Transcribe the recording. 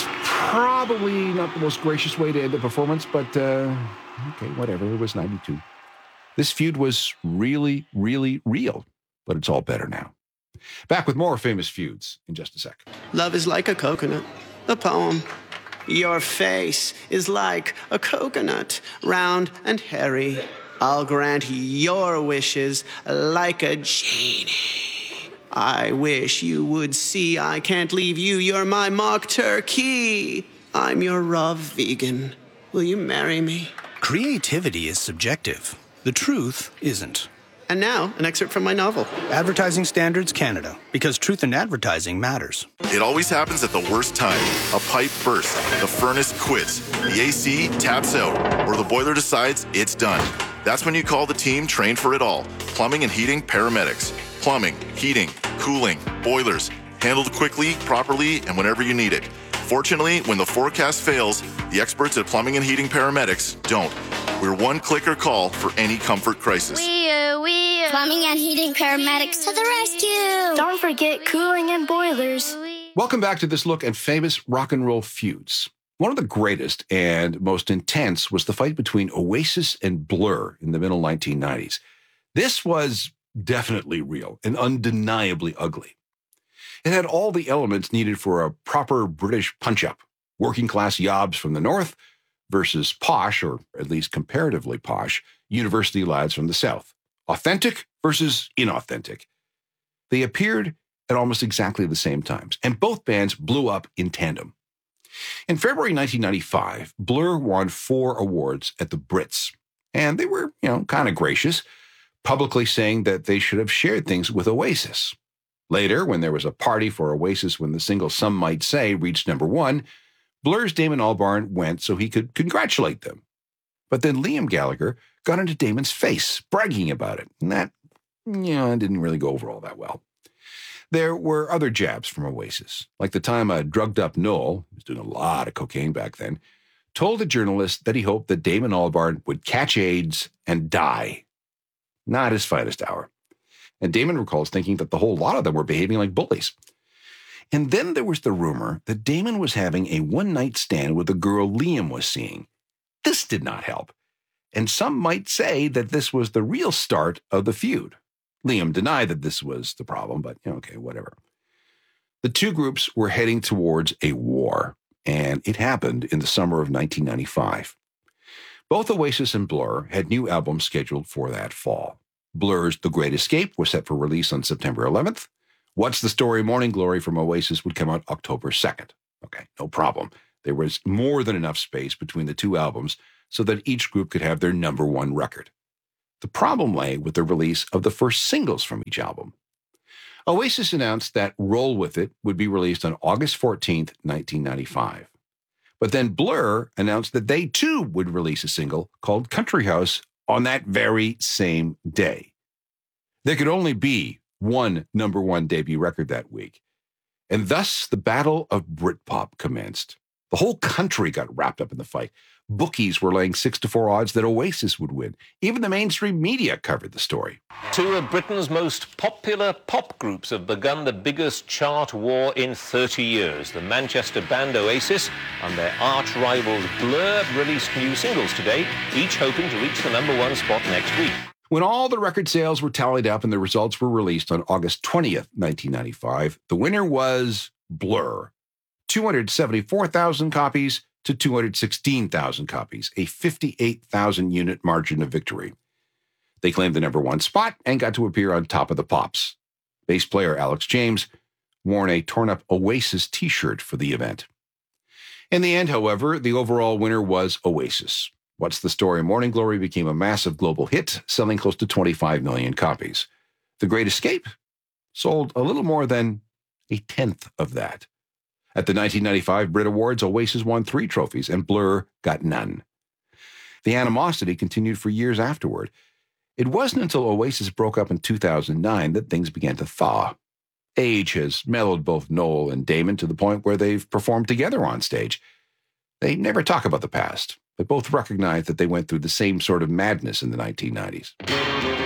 probably not the most gracious way to end a performance, but okay, whatever. It was 92. This feud was really, really real, but it's all better now. Back with more famous feuds in just a sec. Love is like a coconut, a poem. Your face is like a coconut, round and hairy. I'll grant your wishes like a genie. I wish you would see I can't leave you. You're my mock turkey. I'm your raw vegan. Will you marry me? Creativity is subjective. The truth isn't. And now, an excerpt from my novel. Advertising Standards Canada, because truth in advertising matters. It always happens at the worst time. A pipe bursts, the furnace quits, the AC taps out, or the boiler decides it's done. That's when you call the team trained for it all. Plumbing and heating paramedics. Plumbing, heating, cooling, boilers. Handled quickly, properly, and whenever you need it. Fortunately, when the forecast fails, the experts at Plumbing and Heating Paramedics don't. We're one clicker call for any comfort crisis. Plumbing and Heating Paramedics to the rescue. Don't forget cooling and boilers. Welcome back to this look at famous rock and roll feuds. One of the greatest and most intense was the fight between Oasis and Blur in the middle 1990s. This was definitely real and undeniably ugly. It had all the elements needed for a proper British punch-up. Working class yobs from the north versus posh, or at least comparatively posh, university lads from the south. Authentic versus inauthentic. They appeared at almost exactly the same times, and both bands blew up in tandem. In February 1995, Blur won 4 awards at the Brits, and they were, kind of gracious, publicly saying that they should have shared things with Oasis. Later, when there was a party for Oasis when the single Some Might Say reached number 1, Blur's Damon Albarn went so he could congratulate them. But then Liam Gallagher got into Damon's face, bragging about it, and that, didn't really go over all that well. There were other jabs from Oasis, like the time a drugged-up Noel, who was doing a lot of cocaine back then, told a journalist that he hoped that Damon Albarn would catch AIDS and die. Not his finest hour. And Damon recalls thinking that the whole lot of them were behaving like bullies. And then there was the rumor that Damon was having a one-night stand with a girl Liam was seeing. This did not help. And some might say that this was the real start of the feud. Liam denied that this was the problem, but okay, whatever. The two groups were heading towards a war, and it happened in the summer of 1995. Both Oasis and Blur had new albums scheduled for that fall. Blur's The Great Escape was set for release on September 11th. What's the Story Morning Glory from Oasis would come out October 2nd. Okay, no problem. There was more than enough space between the two albums so that each group could have their number 1 record. The problem lay with the release of the first singles from each album. Oasis announced that Roll With It would be released on August 14th, 1995. But then Blur announced that they too would release a single called Country House on that very same day. There could only be one number 1 debut record that week. And thus the battle of Britpop commenced. The whole country got wrapped up in the fight. Bookies were laying 6-4 odds that Oasis would win. Even the mainstream media covered the story. Two of Britain's most popular pop groups have begun the biggest chart war in 30 years. The Manchester band Oasis and their arch rivals Blur released new singles today, each hoping to reach the number 1 spot next week. When all the record sales were tallied up and the results were released on August 20th, 1995, the winner was Blur. 274,000 copies to 216,000 copies, a 58,000-unit margin of victory. They claimed the number 1 spot and got to appear on Top of the Pops. Bass player Alex James wore a torn-up Oasis t-shirt for the event. In the end, however, the overall winner was Oasis. What's the Story Morning Glory became a massive global hit, selling close to 25 million copies. The Great Escape sold a little more than a tenth of that. At the 1995 Brit Awards, Oasis won 3 trophies and Blur got none. The animosity continued for years afterward. It wasn't until Oasis broke up in 2009 that things began to thaw. Age has mellowed both Noel and Damon to the point where they've performed together on stage. They never talk about the past. They both recognize that they went through the same sort of madness in the 1990s.